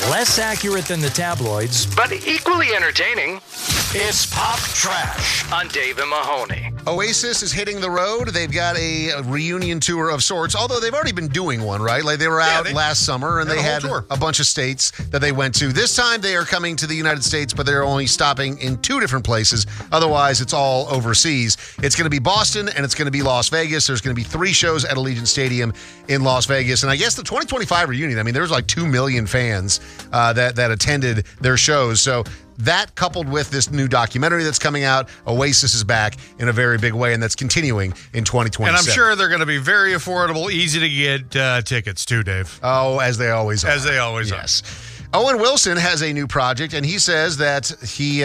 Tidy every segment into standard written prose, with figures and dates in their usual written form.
Less accurate than the tabloids, but equally entertaining. It's Pop Trash On Dave and Mahoney. Oasis is hitting the road. They've got a reunion tour of sorts, although they've already been doing one, right? Like they were out last summer and they had a bunch of states that they went to. This time they are coming to the United States, but they're only stopping in 2 different places. Otherwise, it's all overseas. It's going to be Boston and it's going to be Las Vegas. There's going to be 3 shows at Allegiant Stadium in Las Vegas. And I guess the 2025 reunion, I mean, there was like 2 million fans that attended their shows. So that coupled with this new documentary that's coming out, Oasis is back in a very big way, and that's continuing in 2027. And I'm sure they're going to be very affordable, easy to get tickets too, Dave. Oh, as they always are. As they always are. Owen Wilson has a new project, and he says that he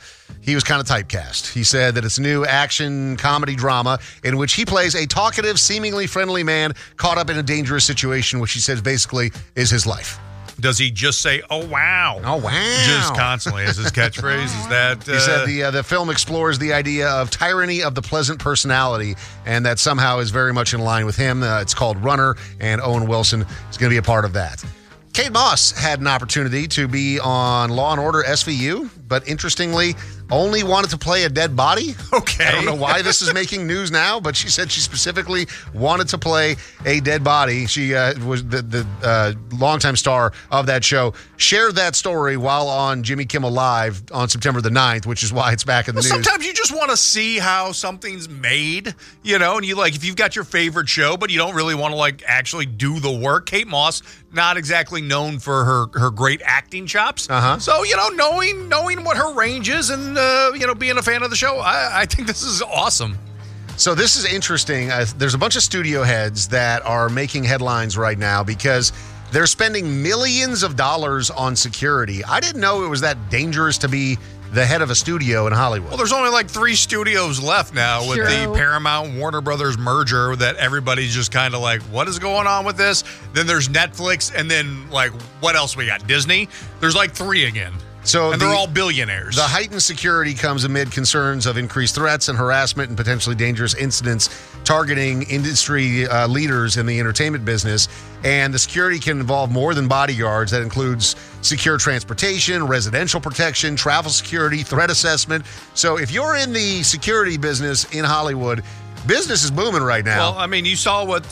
was kind of typecast. He said that it's a new action comedy drama in which he plays a talkative, seemingly friendly man caught up in a dangerous situation, which he says basically is his life. Does he just say, "Oh wow"? Oh wow! Just constantly as his catchphrase? Is that? He said the film explores the idea of tyranny of the pleasant personality, and that somehow is very much in line with him. It's called Runner, and Owen Wilson is going to be a part of that. Kate Moss had an opportunity to be on Law & Order SVU, but interestingly, only wanted to play a dead body. Okay. I don't know why this is making news now, but she said she specifically wanted to play a dead body. She was the longtime star of that show, shared that story while on Jimmy Kimmel Live on September the 9th, which is why it's back in the news. Sometimes you just want to see how something's made, you know, and you like, if you've got your favorite show, but you don't really want to like actually do the work. Kate Moss, not exactly known for her great acting chops. So, you know, knowing what her range is and, being a fan of the show, I think this is awesome. So this is interesting. There's a bunch of studio heads that are making headlines right now because they're spending millions of dollars on security. I didn't know it was that dangerous to be the head of a studio in Hollywood. Well, there's only like 3 studios left now with the Paramount Warner Brothers merger that everybody's just kind of like, what is going on with this? Then there's Netflix, and then like, what else we got? Disney? There's like 3 again. So and they're all billionaires. The heightened security comes amid concerns of increased threats and harassment and potentially dangerous incidents targeting industry leaders in the entertainment business. And the security can involve more than bodyguards. That includes secure transportation, residential protection, travel security, threat assessment. So if you're in the security business in Hollywood, business is booming right now. Well, I mean, you saw what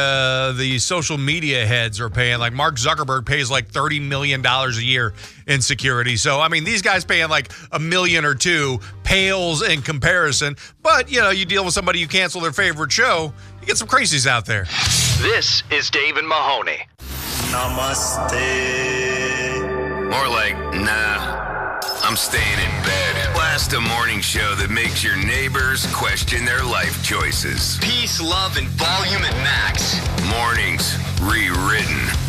the social media heads are paying. Like Mark Zuckerberg pays like $30 million a year in security. So, I mean, these guys paying like $1 million or $2 million pales in comparison. But, you know, you deal with somebody who cancel their favorite show, you get some crazies out there. This is Dave and Mahoney. Namaste. More like, nah, I'm staying in bed. Blast a morning show that makes your neighbors question their life choices. Peace, love, and volume at max. Mornings rewritten.